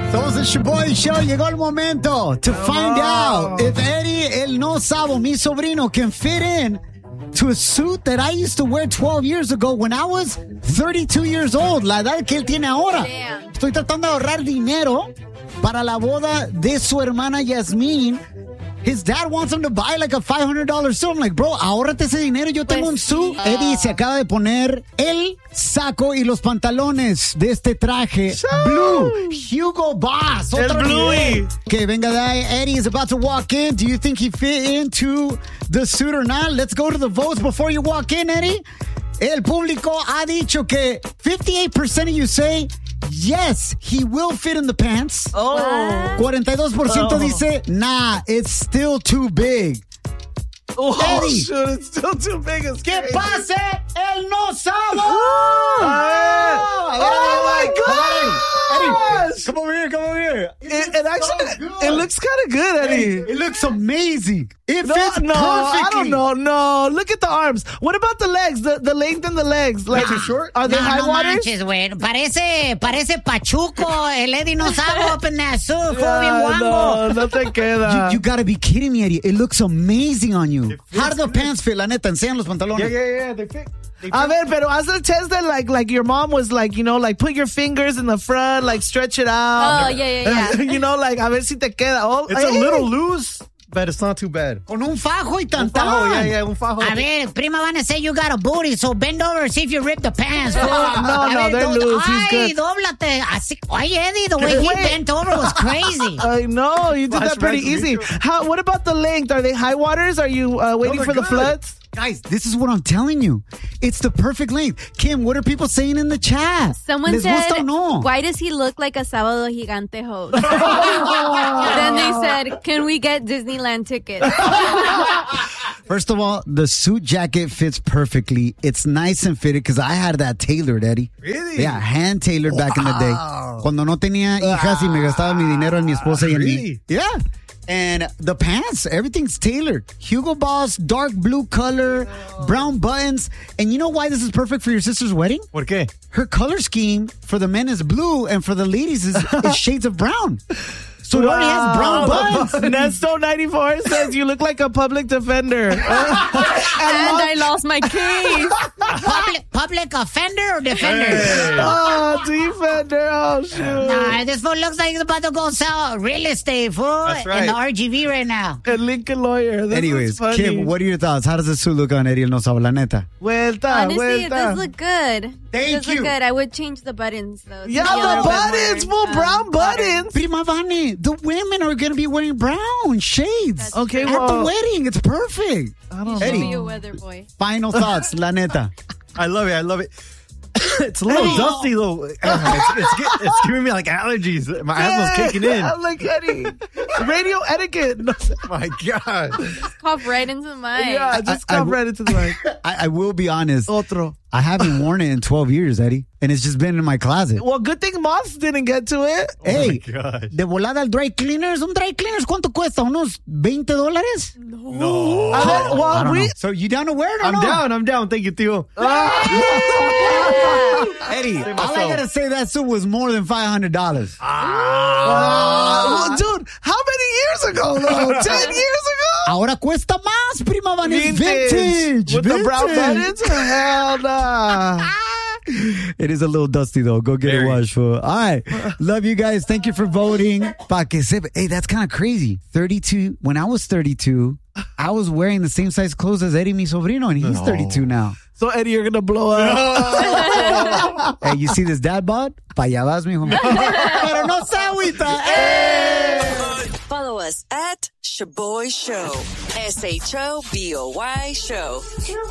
Somos el Shaboy Show. Llegó el momento to find out if Eddie, el no sabo, mi sobrino, can fit in to a suit that I used to wear 12 years ago when I was 32 years old. La edad que él tiene ahora. Damn. Estoy tratando de ahorrar dinero para la boda de su hermana Yasmín. His dad wants him to buy like a $500 suit. I'm like, bro, ahórrate ese dinero. Yo tengo un suit. Eddie se acaba de poner el saco y los pantalones de este traje blue. Hugo Boss. El Bluey. Que venga de ahí. Eddie is about to walk in. Do you think he fit into the suit or not? Let's go to the votes before you walk in, Eddie. El público ha dicho que 58% of you say yes, he will fit in the pants. 42% dice, nah, it's still too big. Oh, Eddie. shit, it's still too big. It's ¡Que crazy. pase el no sabo! Oh, my gosh! Eddie, come over here, come over here. It actually, good. it looks kind of good, Eddie. It looks amazing. It No, fits no, perfectly. I don't know. No, look at the arms. What about the legs? The length in the legs. Like, Too short? Are they high waters? manches, güey. Parece Pachuco. El Eddie no sabe up in that suit. Fue bien guango. No te queda. You gotta be kidding me, Eddie. It looks amazing on you. How do the pants fit? La neta, enseñan los pantalones. Yeah. They fit. A ver, pero haz el test that like your mom was like, you know, like put your fingers in the front, like stretch it out. Oh, yeah. You know, like a ver si te queda. Oh, It's a little loose, but it's not too bad. Con un fajo y Un tantán. fajo, yeah, un fajo. A ver, prima van to say you got a booty, so bend over and see if you rip the pants. No, they're loose. He's Ay, good. dóblate. Así, oye, Eddie, the way he bent over was crazy. I know, you did that pretty Flashbacks easy. to What about the length? Are they high waters? Are you waiting they're for the good. floods? Guys, this is what I'm telling you. It's the perfect length. Kim, what are people saying in the chat? Someone ¿Les said, gusta o no? why does he look like a Sábado Gigante host? Then they said, can we get Disneyland tickets? First of all, the suit jacket fits perfectly. It's nice and fitted because I had that tailored, Eddie. Really? Yeah, hand tailored back in the day. Cuando no tenía hijas y me gastaba mi dinero en mi esposa y en mí. Really? Yeah. And the pants, everything's tailored. Hugo Boss, dark blue color, brown buttons. And you know why this is perfect for your sister's wedding? ¿Por qué? Her color scheme for the men is blue and for the ladies is shades of brown. So it already has brown buttons. Nesto 94 says you look like a public defender. And I lost my case. Public offender or defender? Oh, defender. Oh, shoot. Nah, this fool looks like he's about to go sell real estate, fool. That's right. In the RGV right now. El Lincoln lawyer. This Anyways, is funny. Kim, what are your thoughts? How does the suit look on Eddie El No Sabo, la neta? Vuelta, Honestly, it vuelta. does look good. Thank It does you. look good. I would change the buttons, though. to Yeah, be a the little bit buttons, more, full brown buttons. Prima Vane, the women are going to be wearing brown shades. Okay, At well, the wedding, it's perfect. I don't Be Eddie, a weather boy. final thoughts, la neta. I love it. It's a little dusty though. It's giving me like allergies. My asthma's kicking in. I'm like, Eddie, radio etiquette. No, My God. Cough right into the mic. yeah, just I come right into the mic. I will be honest. Otro. I haven't worn it in 12 years, Eddie. And it's just been in my closet. Well, good thing moths didn't get to it. Hey, gosh. de volada al dry cleaners. Un dry cleaners, ¿cuánto cuesta? ¿Unos $20? No. I I well, don't we. know. So you down to wear it or I'm down. Thank you, Tío. Eddie, all I myself. gotta say, that suit was more than $500. Well, dude, how many years ago, though? 10 years ago? Ahora cuesta más, Prima Van. It's vintage. With the brown Vintage. buttons? Hell nah. It is a little dusty, though. Go get it washed, fool. All right. Love you guys. Thank you for voting. Pa que sepa. Hey, that's kind of crazy. 32. When I was 32, I was wearing the same size clothes as Eddie, mi sobrino, and he's 32 now. So, Eddie, you're going to blow up. Hey, you see this dad bod? Pa allá vas, mijo. Pero no se agüita. Hey! Follow us at Shaboy Show. SHOBOY Show.